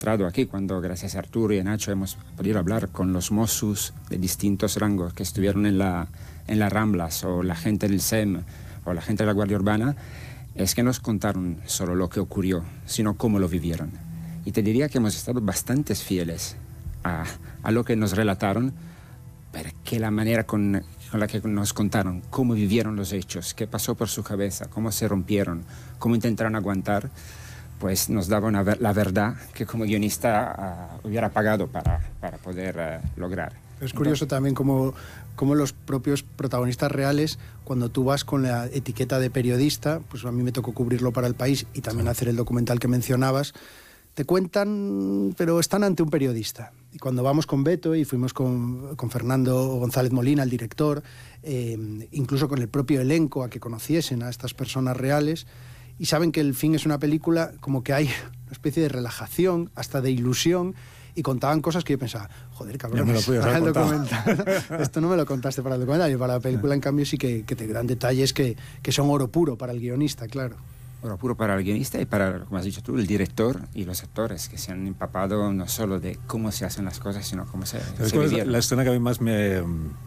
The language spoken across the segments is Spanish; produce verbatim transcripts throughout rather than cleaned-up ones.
entrado aquí cuando, gracias a Arturo y a Nacho, hemos podido hablar con los Mossos de distintos rangos que estuvieron en la, en las Ramblas, o la gente del S E M, o la gente de la Guardia Urbana, es que nos contaron solo lo que ocurrió, sino cómo lo vivieron. Y te diría que hemos estado bastante fieles a, a lo que nos relataron, porque la manera con, con la que nos contaron cómo vivieron los hechos, qué pasó por su cabeza, cómo se rompieron, cómo intentaron aguantar, pues nos daba una, la verdad que como guionista uh, hubiera pagado para, para poder uh, lograr. Es curioso también cómo, cómo los propios protagonistas reales, cuando tú vas con la etiqueta de periodista, pues a mí me tocó cubrirlo para El País y también sí. hacer el documental que mencionabas, te cuentan, pero están ante un periodista. Y cuando vamos con Beto y fuimos con, con Fernando González Molina, el director, eh, incluso con el propio elenco, a que conociesen a estas personas reales, y saben que el fin es una película, como que hay una especie de relajación, hasta de ilusión, y contaban cosas que yo pensaba, joder, cabrón, me lo para el documental, esto no me lo contaste para el documental, y para la película, en cambio, sí que, que te dan detalles que, que son oro puro para el guionista, claro. Oro puro para el guionista y para, como has dicho tú, el director y los actores, que se han empapado no solo de cómo se hacen las cosas, sino cómo se, se vivieron. La escena que a mí más me...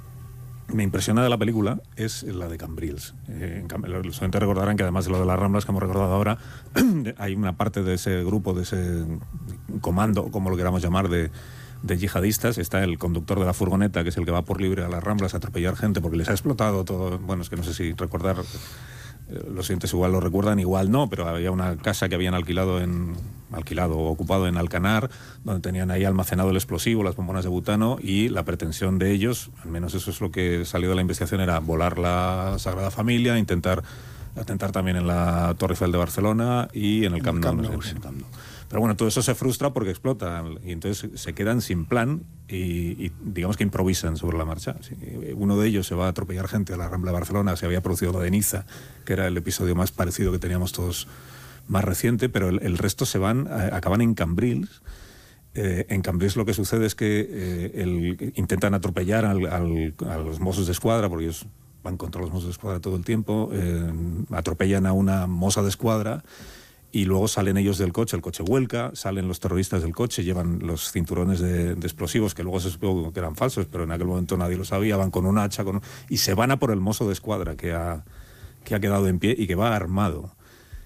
me impresiona de la película es la de Cambrils. Eh, los oyentes recordarán que además de lo de las Ramblas que hemos recordado ahora, hay una parte de ese grupo, de ese comando, como lo queramos llamar, de, de yihadistas. Está el conductor de la furgoneta, que es el que va por libre a las Ramblas a atropellar gente porque les ha explotado todo. Bueno, es que no sé si recordar... Los oyentes igual lo recuerdan, igual no, pero había una casa que habían alquilado en alquilado o ocupado en Alcanar, donde tenían ahí almacenado el explosivo, las bombonas de butano, y la pretensión de ellos, al menos eso es lo que salió de la investigación, era volar la Sagrada Familia, intentar atentar también en la Torre Eiffel de Barcelona y en el Camp Nou. No sé, Camp Nou. Pero bueno, todo eso se frustra porque explota y entonces se quedan sin plan y, y digamos que improvisan sobre la marcha. Sí, uno de ellos se va a atropellar gente a la Rambla de Barcelona, se había producido lo de Niza, que era el episodio más parecido que teníamos todos, más reciente, pero el, el resto se van, a, acaban en Cambrils. Eh, en Cambrils lo que sucede es que eh, el, intentan atropellar al, al, a los Mossos de Escuadra, porque ellos van contra los Mossos de Escuadra todo el tiempo, eh, atropellan a una moza de escuadra. Y luego salen ellos del coche, el coche vuelca, salen los terroristas del coche, llevan los cinturones de, de explosivos, que luego se supo que eran falsos, pero en aquel momento nadie lo sabía, van con un hacha, con, y se van a por el mozo de escuadra que ha, que ha quedado en pie y que va armado.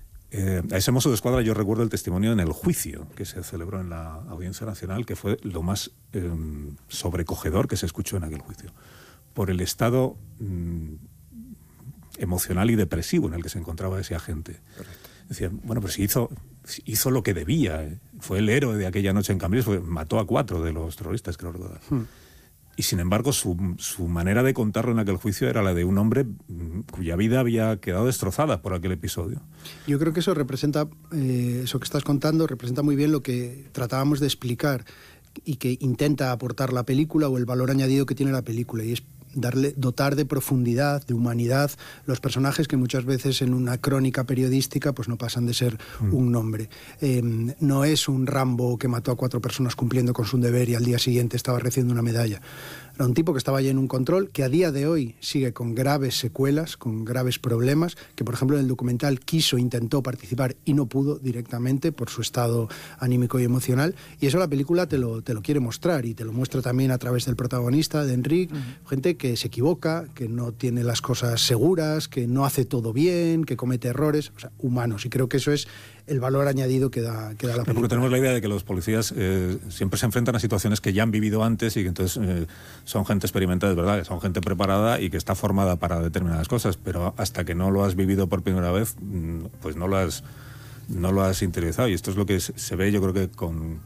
Eh, a ese mozo de escuadra yo recuerdo el testimonio en el juicio que se celebró en la Audiencia Nacional, que fue lo más eh, sobrecogedor que se escuchó en aquel juicio, por el estado mm, emocional y depresivo en el que se encontraba ese agente. Correcto. Decían, bueno, pero si hizo, si hizo lo que debía, ¿eh? Fue el héroe de aquella noche en Cambrils, fue, mató a cuatro de los terroristas, creo recordar. Hmm. Y sin embargo, su, su manera de contarlo en aquel juicio era la de un hombre cuya vida había quedado destrozada por aquel episodio. Yo creo que eso representa, eh, eso que estás contando, representa muy bien lo que tratábamos de explicar y que intenta aportar la película o el valor añadido que tiene la película, y es darle, dotar de profundidad, de humanidad, los personajes que muchas veces en una crónica periodística pues no pasan de ser mm. un nombre. Eh, no es un Rambo que mató a cuatro personas cumpliendo con su deber y al día siguiente estaba recibiendo una medalla. Era un tipo que estaba allí en un control, que a día de hoy sigue con graves secuelas, con graves problemas, que por ejemplo en el documental quiso, intentó participar y no pudo directamente por su estado anímico y emocional, y eso la película te lo, te lo quiere mostrar, y te lo muestra también a través del protagonista, de Enric, uh-huh. gente que se equivoca, que no tiene las cosas seguras, que no hace todo bien, que comete errores, o sea, humanos, y creo que eso es el valor añadido que da, que da la película. Porque tenemos la idea de que los policías eh, siempre se enfrentan a situaciones que ya han vivido antes y que entonces eh, son gente experimentada, es verdad, son gente preparada y que está formada para determinadas cosas, pero hasta que no lo has vivido por primera vez, pues no lo has, no lo has interiorizado. Y esto es lo que se ve, yo creo que con,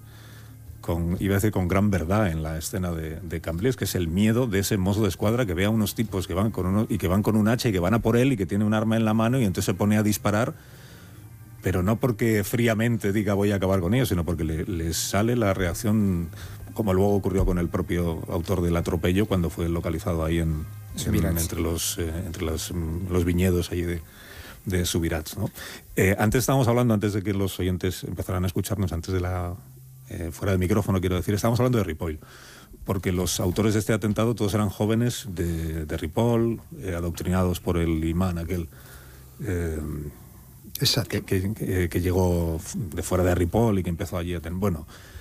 con iba a decir con gran verdad en la escena de, de Cambrils, que es el miedo de ese mozo de escuadra que ve a unos tipos que van con uno, y que van con un hacha y que van a por él y que tiene un arma en la mano y entonces se pone a disparar, pero no porque fríamente diga voy a acabar con ellos, sino porque le, les sale la reacción, como luego ocurrió con el propio autor del atropello cuando fue localizado ahí en, en, entre los eh, entre los, los viñedos allí de, de Subirats, ¿no? Eh, antes estábamos hablando, antes de que los oyentes empezaran a escucharnos, antes de la eh, fuera del micrófono, quiero decir, estábamos hablando de Ripoll, porque los autores de este atentado todos eran jóvenes de, de Ripoll, eh, adoctrinados por el imán aquel. Eh, Exacto. Que, que, que, que llegó de fuera de Ripoll y que empezó allí a tener... Bueno,